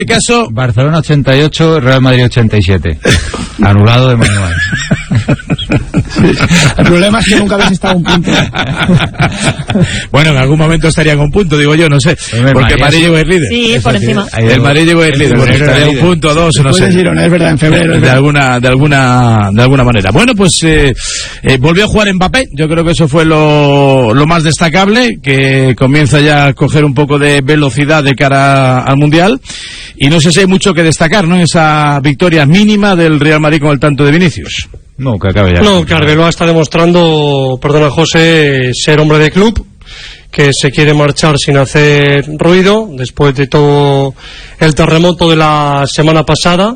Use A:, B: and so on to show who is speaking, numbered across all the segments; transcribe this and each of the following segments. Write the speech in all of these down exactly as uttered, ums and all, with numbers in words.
A: En este caso,
B: Barcelona ochenta y ocho, Real Madrid ochenta y siete. Anulado de manual.
C: El problema es que nunca habéis estado a un punto.
A: Bueno, en algún momento estarían a un punto, digo yo, no sé. Porque el Madrid llegó a ir líder.
D: Sí, por encima.
A: El Madrid llegó a ir líder, porque estaría a un punto, dos, no sé.
C: Girona, es verdad, en febrero.
A: De alguna, de alguna, de alguna manera. Bueno, pues eh, eh, volvió a jugar Mbappé. Yo creo que eso fue lo, lo más destacable, que comienza ya a coger un poco de velocidad de cara al Mundial. Y no sé si hay mucho que destacar, ¿no? Esa victoria mínima del Real Madrid con el tanto de Vinicius.
B: No, que acabe ya.
E: No, que Arbeloa está demostrando, perdona José, ser hombre de club, que se quiere marchar sin hacer ruido después de todo el terremoto de la semana pasada.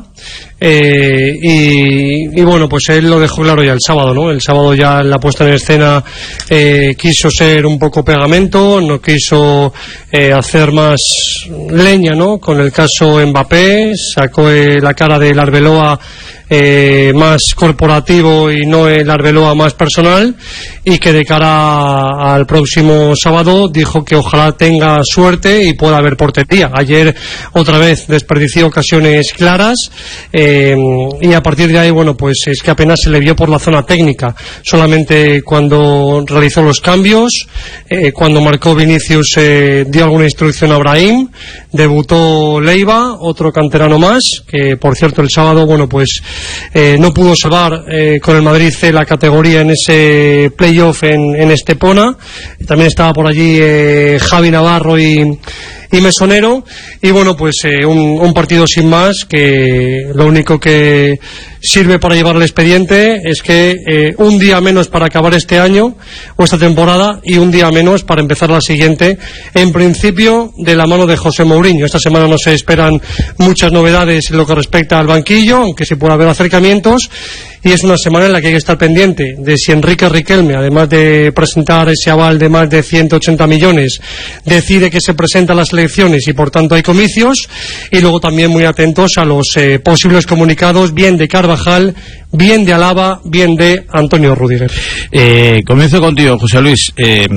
E: Eh, y, y bueno, pues él lo dejó claro ya el sábado, ¿no? El sábado ya en la puesta en escena eh, quiso ser un poco pegamento, no quiso eh, hacer más leña, ¿no? Con el caso Mbappé, sacó eh, la cara del Arbeloa eh, más corporativo y no el Arbeloa más personal, y que de cara al próximo sábado dijo que ojalá tenga suerte y pueda haber portería. Ayer otra vez desperdició ocasiones claras. Eh, y a partir de ahí, bueno, pues es que apenas se le vio por la zona técnica, solamente cuando realizó los cambios, eh, cuando marcó Vinicius eh, dio alguna instrucción a Brahim, debutó Leiva, otro canterano más, que por cierto el sábado, bueno, pues eh, no pudo salvar eh, con el Madrid C la categoría en ese playoff en, en Estepona. También estaba por allí eh, Javi Navarro y y Mesonero, y bueno, pues eh, un, un partido sin más, que lo único que sirve para llevar el expediente es que eh, un día menos para acabar este año o esta temporada y un día menos para empezar la siguiente, en principio de la mano de José Mourinho. Esta semana no se esperan muchas novedades en lo que respecta al banquillo, aunque sí puede haber acercamientos, y es una semana en la que hay que estar pendiente de si Enrique Riquelme, además de presentar ese aval de más de ciento ochenta millones, decide que se presenta a las elecciones y por tanto hay comicios, y luego también muy atentos a los eh, posibles comunicados, bien de Carvajal, bien de Alaba, bien de Antonio Rüdiger.
A: Eh, comienzo contigo, José Luis. Eh,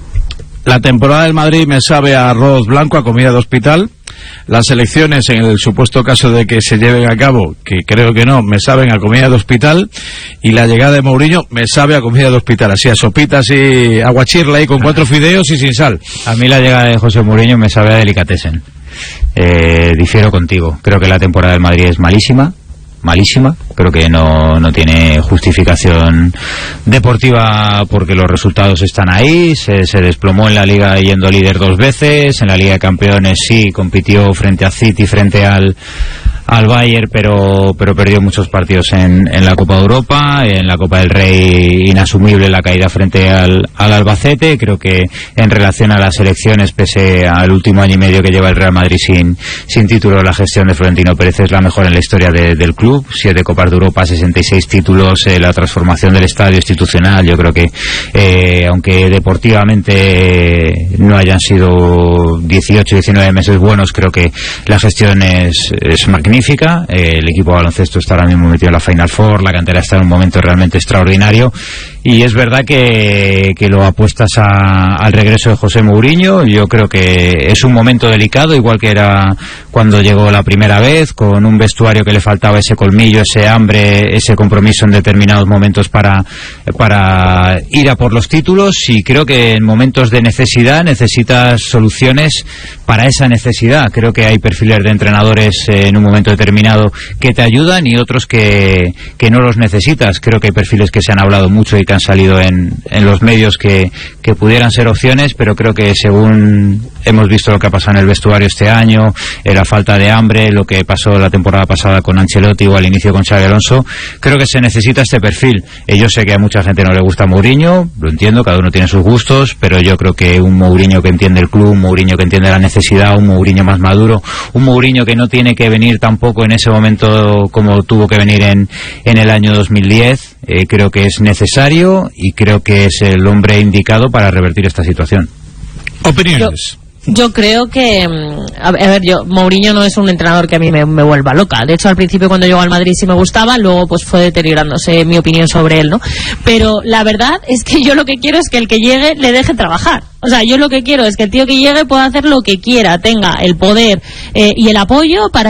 A: la temporada del Madrid me sabe a arroz blanco, a comida de hospital. Las elecciones, en el supuesto caso de que se lleven a cabo, que creo que no, me saben a comida de hospital, y la llegada de Mourinho me sabe a comida de hospital, así a sopitas y aguachirla ahí con cuatro fideos y sin sal.
B: A mí la llegada de José Mourinho me sabe a delicatessen. Eh, difiero contigo, creo que la temporada del Madrid es malísima, malísima, creo que no, no tiene justificación deportiva porque los resultados están ahí. Se, se desplomó en la Liga yendo líder dos veces, en la Liga de Campeones sí compitió frente a City, frente al al Bayern, pero pero perdió muchos partidos en, en la Copa de Europa, en la Copa del Rey inasumible la caída frente al, al Albacete. Creo que en relación a las elecciones, pese al último año y medio que lleva el Real Madrid sin, sin título, la gestión de Florentino Pérez es la mejor en la historia de, del club. Siete Copas de Europa, sesenta y seis títulos, eh, la transformación del estadio institucional. Yo creo que eh, aunque deportivamente eh, no hayan sido dieciocho, diecinueve meses buenos, creo que la gestión es, es magnífica. Eh, el equipo de baloncesto está ahora mismo metido en la Final Four, la cantera está en un momento realmente extraordinario, y es verdad que, que lo apuestas a, al regreso de José Mourinho. Yo creo que es un momento delicado, igual que era cuando llegó la primera vez, con un vestuario que le faltaba ese colmillo, ese hambre, ese compromiso en determinados momentos para, para ir a por los títulos, y creo que en momentos de necesidad necesitas soluciones para esa necesidad. Creo que hay perfiles de entrenadores eh, en un momento determinado que te ayudan y otros que, que no los necesitas. Creo que hay perfiles que se han hablado mucho y que han salido en, en los medios que, que pudieran ser opciones, pero creo que según hemos visto lo que ha pasado en el vestuario este año, eh, la falta de hambre, lo que pasó la temporada pasada con Ancelotti o al inicio con Xabi Alonso, creo que se necesita este perfil. Eh, yo sé que a mucha gente no le gusta Mourinho, lo entiendo, cada uno tiene sus gustos, pero yo creo que un Mourinho que entiende el club, un Mourinho que entiende la necesidad, un Mourinho más maduro, un Mourinho que no tiene que venir tampoco en ese momento como tuvo que venir en, en el año dos mil diez, eh, creo que es necesario y creo que es el hombre indicado para revertir esta situación.
A: Opiniones.
D: Yo, yo creo que, a ver, yo Mourinho no es un entrenador que a mí me, me vuelva loca. De hecho, al principio cuando llegó al Madrid sí me gustaba, luego pues fue deteriorándose mi opinión sobre él, ¿no? Pero la verdad es que yo lo que quiero es que el que llegue le deje trabajar. O sea, yo lo que quiero es que el tío que llegue pueda hacer lo que quiera, tenga el poder eh, y el apoyo para